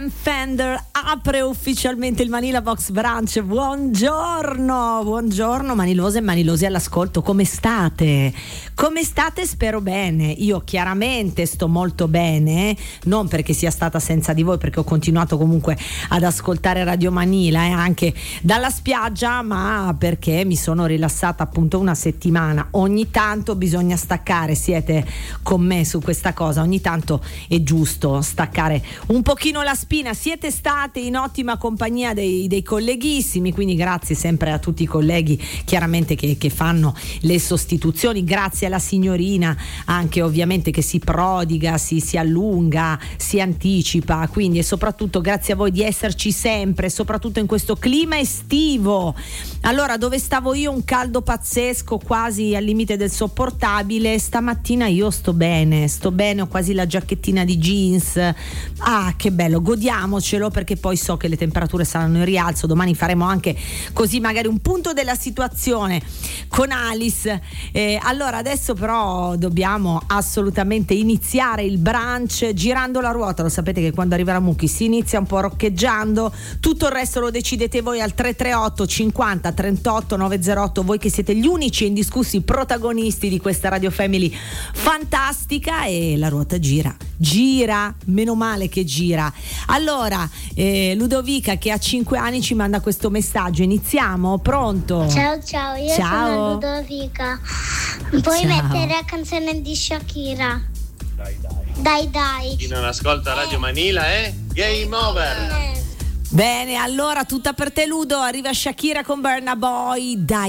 Fender apre ufficialmente il Manila Box Brunch. Buongiorno manilose e manilosi all'ascolto, come state? Come state? Spero bene. Io chiaramente sto molto bene, non perché sia stata senza di voi, perché ho continuato comunque ad ascoltare Radio Manila anche dalla spiaggia, ma perché mi sono rilassata appunto una settimana. Ogni tanto bisogna staccare, siete con me su questa cosa, ogni tanto è giusto staccare un pochino la spina. Siete state in ottima compagnia dei colleghissimi, quindi grazie sempre a tutti i colleghi chiaramente che fanno le sostituzioni, grazie alla signorina anche ovviamente che si prodiga, si allunga, si anticipa, quindi e soprattutto grazie a voi di esserci sempre, soprattutto in questo clima estivo. Allora, dove stavo io? Un caldo pazzesco, quasi al limite del sopportabile. Stamattina io sto bene, ho quasi la giacchettina di jeans. Ah, che bello, godiamocelo, perché poi so che le temperature saranno in rialzo. Domani faremo anche così magari un punto della situazione con Alice. Allora adesso però dobbiamo assolutamente iniziare il brunch girando la ruota. Lo sapete che quando arriva la Mucchi si inizia un po' roccheggiando, tutto il resto lo decidete voi al 338 50 38 908, voi che siete gli unici e indiscussi protagonisti di questa Radio Family fantastica. E la ruota gira, meno male che gira. Allora Ludovica, che ha 5 anni, ci manda questo messaggio. Iniziamo? Pronto? Ciao, io sono Ludovica. Puoi mettere la canzone di Shakira? Dai. Chi non ascolta Radio Manila è Game Over. Bene, allora tutta per te Ludo, arriva Shakira con Burna Boy. Dai